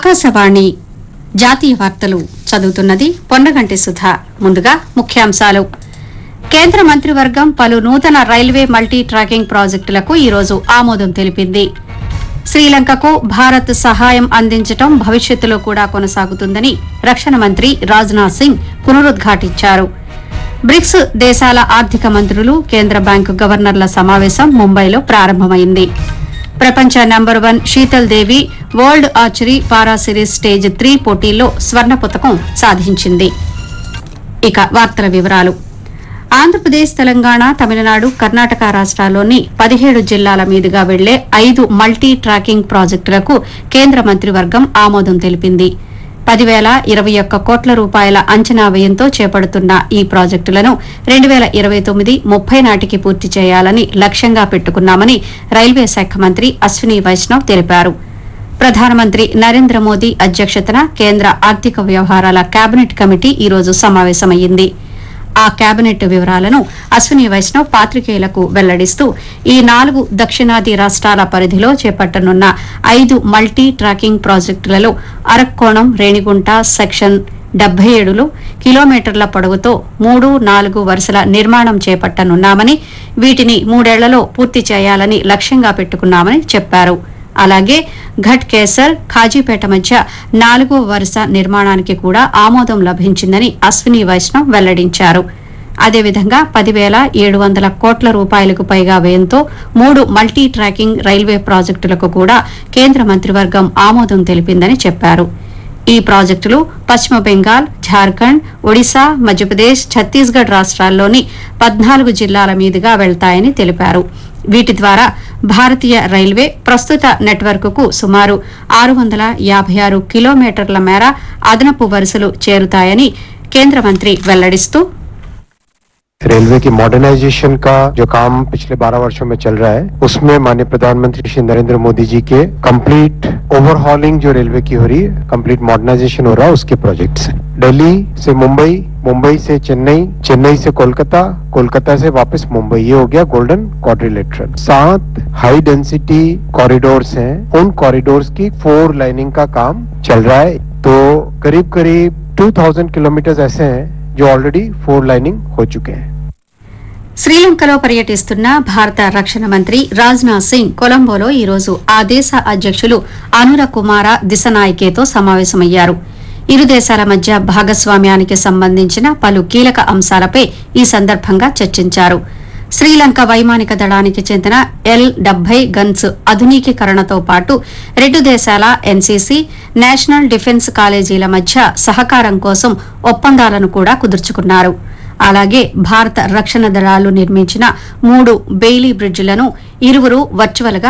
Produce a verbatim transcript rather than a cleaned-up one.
ఆకాశవాణి జాతీయ వార్తలు చదువుతున్నది పొన్నగంటి సుధా. ముందుగా ముఖ్యాంశాలు. కేంద్ర మంత్రివర్గం పలు నూతన రైల్వే మల్టీ ట్రాకింగ్ ప్రాజెక్టులకు ఈరోజు ఆమోదం తెలిపింది. శ్రీలంకకు భారత్ సహాయం అందించడం భవిష్యత్తులో కూడా కొనసాగుతుందని రక్షణ మంత్రి రాజ్నాథ్ సింగ్ పునరుద్ఘాటించారు. బ్రిక్స్ దేశాల ఆర్థిక మంత్రులు, కేంద్ర బ్యాంకు గవర్నర్ల సమావేశం ముంబైలో ప్రారంభమైంది. ప్రపంచ నంబర్ వన్ శీతల్ దేవి వరల్డ్ ఆర్చరీ పారా సిరీస్ స్టేజ్ త్రీ పోటీల్లో స్వర్ణ పతకం సాధించింది. ఇక వార్తల వివరాలు. ఆంధ్రప్రదేశ్, తెలంగాణ, తమిళనాడు, కర్ణాటక రాష్ట్రాల్లోని పదిహేడు జిల్లాల మీదుగా వెళ్లే ఐదు మల్టీ ట్రాకింగ్ ప్రాజెక్టులకు కేంద్ర మంత్రివర్గం ఆమోదం తెలిపింది. పదివేల ఇరవై ఒక్క కోట్ల రూపాయల అంచనా వ్యయంతో చేపడుతున్న ఈ ప్రాజెక్టులను రెండు వేల ఇరవై తొమ్మిది ముప్పై నాటికి పూర్తి చేయాలని లక్ష్యంగా పెట్టుకున్నామని రైల్వే శాఖ మంత్రి అశ్విని వైష్ణవ్ తెలిపారు. ప్రధానమంత్రి నరేంద్ర మోదీ అధ్యక్షతన కేంద్ర ఆర్థిక వ్యవహారాల కేబినెట్ కమిటీ ఈరోజు సమావేశమైంది. ఆ కేబినెట్ వివరాలను అశ్విని వైష్ణవ్ పాత్రికేయులకు వెల్లడిస్తూ ఈ నాలుగు దక్షిణాది రాష్ట్రాల పరిధిలో చేపట్టనున్న ఐదు multi tracking ప్రాజెక్టులలో Arakkonam Renigunta section డెబ్బై ఏడులో కిలోమీటర్ల పొడవుతో మూడు నాలుగు వరుసల నిర్మాణం చేపట్టనున్నామని, వీటిని మూడేళ్లలో పూర్తి చేయాలని లక్ష్యంగా పెట్టుకున్నామని చెప్పారు. అలాగే ఘట్ కేసర్, ఖాజీపేట మధ్య నాలుగో వరుస నిర్మాణానికి కూడా ఆమోదం లభించిందని అశ్విని వైష్ణవ్ వెల్లడించారు. అదేవిధంగా పదివేల ఏడు వందల కోట్ల రూపాయలకు పైగా వ్యయంతో మూడు మల్టీ ట్రాకింగ్ రైల్వే ప్రాజెక్టులకు కూడా కేంద్ర మంత్రివర్గం ఆమోదం తెలిపిందని చెప్పారు. ఈ ప్రాజెక్టులు పశ్చిమ బెంగాల్, ఝార్ఖండ్, ఒడిశా, మధ్యప్రదేశ్, ఛత్తీస్గఢ్ రాష్ట్రాల్లోని పద్నాలుగు జిల్లాల మీదుగా వెళ్తాయని తెలిపారు. వీటి ద్వారా భారతీయ రైల్వే ప్రస్తుత నెట్వర్క్కు సుమారు ఆరు వందల యాభై ఆరు కిలోమీటర్ల మేర అదనపు వరుసలు చేరుతాయని కేంద్ర మంత్రి వెల్లడిస్తూ, रेलवे की मॉडर्नाइजेशन का जो काम पिछले बारह वर्षों में चल रहा है, उसमें माननीय प्रधानमंत्री श्री नरेंद्र मोदी जी के कंप्लीट ओवरहॉलिंग जो रेलवे की हो रही है, कंप्लीट मॉडर्नाइजेशन हो रहा है, उसके प्रोजेक्ट्स हैं. दिल्ली से मुंबई, मुंबई से चेन्नई, चेन्नई से कोलकाता, कोलकाता से वापस मुंबई, ये हो गया गोल्डन क्वाड्रिलेटरल. सात हाई डेंसिटी कॉरिडोर्स हैं, उन कॉरिडोर्स की फोर लाइनिंग का काम चल रहा है. तो करीब करीब दो हज़ार किलोमीटर ऐसे हैं जो ऑलरेडी फोर लाइनिंग हो चुके हैं. శ్రీలంకలో పర్యటిస్తున్న భారత రక్షణ మంత్రి రాజ్నాథ్ సింగ్ కొలంబోలో ఈరోజు ఆ దేశ అధ్యకులు అనుర కుమార దిశనాయకేతో సమావేశమయ్యారు. ఇరు దేశాల మధ్య భాగస్వామ్యానికి సంబంధించిన పలు కీలక అంశాలపై ఈ సందర్భంగా చర్చించారు. శ్రీలంక వైమానిక దళానికి చెందిన ఎల్ డెబ్బై గన్స్ ఆధునికీకరణతో పాటు రెండు దేశాల ఎన్సీసీ, నేషనల్ డిఫెన్స్ కాలేజీల మధ్య సహకారం కోసం ఒప్పందాలను కూడా కుదుర్చుకున్నారు. అలాగే భారత రక్షణ దళాలు నిర్మించిన మూడు బెయిలీ బ్రిడ్జిలను ఇరువురు వర్చువల్ గా